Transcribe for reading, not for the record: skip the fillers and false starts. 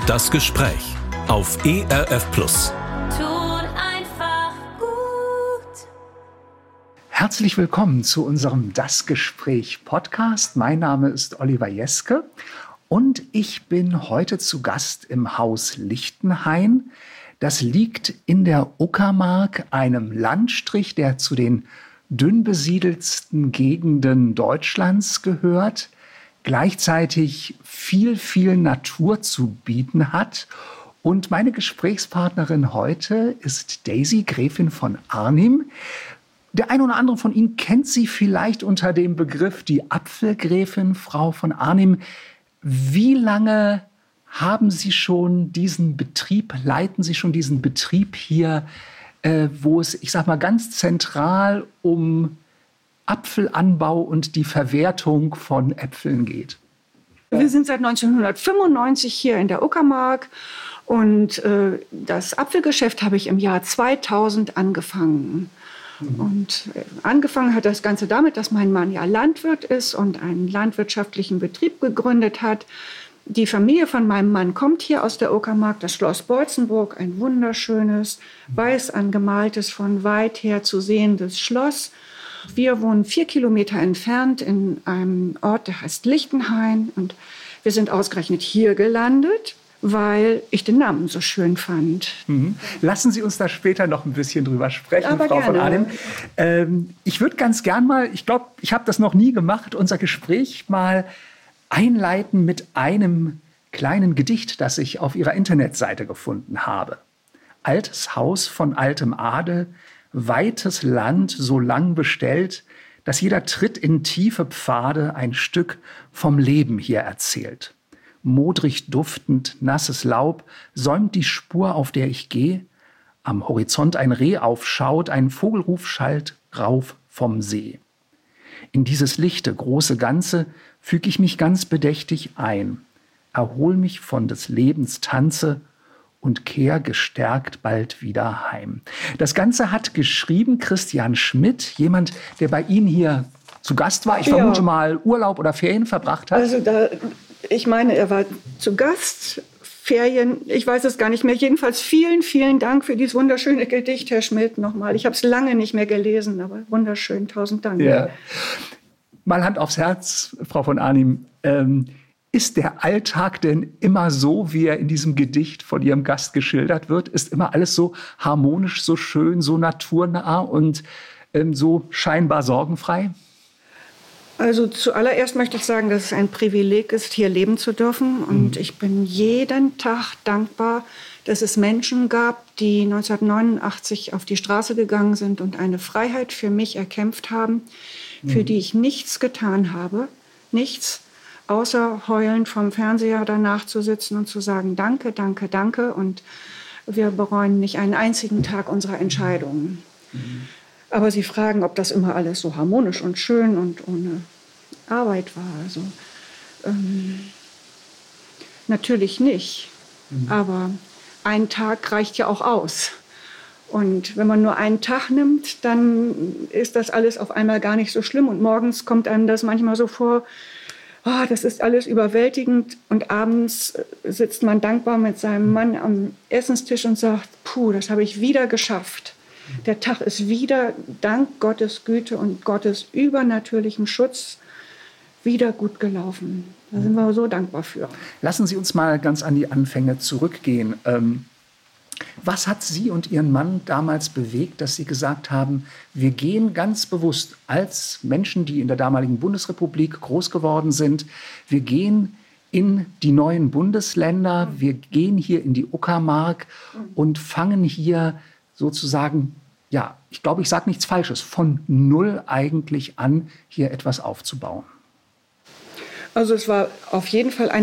Das Gespräch auf ERF Plus. Tut einfach gut. Herzlich willkommen zu unserem Das Gespräch Podcast. Mein Name ist Oliver Jeske und ich bin heute zu Gast im Haus Lichtenhain. Das liegt in der Uckermark, einem Landstrich, der zu den dünn besiedelsten Gegenden Deutschlands gehört, gleichzeitig viel Natur zu bieten hat. Und meine Gesprächspartnerin heute ist Daisy, Gräfin von Arnim. Der eine oder andere von Ihnen kennt sie vielleicht unter dem Begriff die Apfelgräfin, Frau von Arnim. Wie lange haben Sie schon diesen Betrieb, leiten Sie schon diesen Betrieb hier, wo es, ich sag mal, ganz zentral um Apfelanbau und die Verwertung von Äpfeln geht? Wir sind seit 1995 hier in der Uckermark und das Apfelgeschäft habe ich im Jahr 2000 angefangen. Und angefangen hat das Ganze damit, dass mein Mann ja Landwirt ist und einen landwirtschaftlichen Betrieb gegründet hat. Die Familie von meinem Mann kommt hier aus der Uckermark, das Schloss Beutzenburg, ein wunderschönes, weiß angemaltes, von weit her zu sehendes Schloss. Wir wohnen 4 Kilometer entfernt in einem Ort, der heißt Lichtenhain. Und wir sind ausgerechnet hier gelandet, weil ich den Namen so schön fand. Lassen Sie uns da später noch ein bisschen drüber sprechen, Aber Frau von gerne. Arnim. Ich würde ganz gern mal, ich glaube, ich habe das noch nie gemacht, unser Gespräch mal einleiten mit einem kleinen Gedicht, das ich auf Ihrer Internetseite gefunden habe. Altes Haus von altem Adel, weites Land so lang bestellt, dass jeder Tritt in tiefe Pfade ein Stück vom Leben hier erzählt. Modrig duftend, nasses Laub säumt die Spur, auf der ich gehe. Am Horizont ein Reh aufschaut, ein Vogelruf schallt rauf vom See. In dieses lichte, große Ganze füg ich mich ganz bedächtig ein, erhol mich von des Lebens Tanze und kehr gestärkt bald wieder heim. Das Ganze hat geschrieben Christian Schmidt, jemand, der bei Ihnen hier zu Gast war. Ich vermute mal Urlaub oder Ferien verbracht hat. Also ich meine, er war zu Gast, Ferien, ich weiß es gar nicht mehr. Jedenfalls vielen Dank für dieses wunderschöne Gedicht, Herr Schmidt, nochmal. Ich habe es lange nicht mehr gelesen, aber wunderschön, 1000 Dank. Ja. Mal Hand aufs Herz, Frau von Arnim. Ist der Alltag denn immer so, wie er in diesem Gedicht von Ihrem Gast geschildert wird? Ist immer alles so harmonisch, so schön, so naturnah und so scheinbar sorgenfrei? Also zuallererst möchte ich sagen, dass es ein Privileg ist, hier leben zu dürfen. Und ich bin jeden Tag dankbar, dass es Menschen gab, die 1989 auf die Straße gegangen sind und eine Freiheit für mich erkämpft haben, für die ich nichts getan habe. Nichts, außer heulend vom Fernseher danach zu sitzen und zu sagen, danke, danke, danke. Und wir bereuen nicht einen einzigen Tag unserer Entscheidungen. Aber Sie fragen, ob das immer alles so harmonisch und schön und ohne Arbeit war. Also natürlich nicht. Aber ein Tag reicht ja auch aus. Und wenn man nur einen Tag nimmt, dann ist das alles auf einmal gar nicht so schlimm. Und morgens kommt einem das manchmal so vor, oh, das ist alles überwältigend. Und abends sitzt man dankbar mit seinem Mann am Essenstisch und sagt, puh, das habe ich wieder geschafft. Der Tag ist wieder, dank Gottes Güte und Gottes übernatürlichem Schutz, wieder gut gelaufen. Da sind wir so dankbar für. Lassen Sie uns mal ganz an die Anfänge zurückgehen. Was hat Sie und Ihren Mann damals bewegt, dass Sie gesagt haben, wir gehen ganz bewusst als Menschen, die in der damaligen Bundesrepublik groß geworden sind, wir gehen in die neuen Bundesländer, wir gehen hier in die Uckermark und fangen hier sozusagen, ja, ich glaube, ich sage nichts Falsches, von null eigentlich an, hier etwas aufzubauen? Also es war auf jeden Fall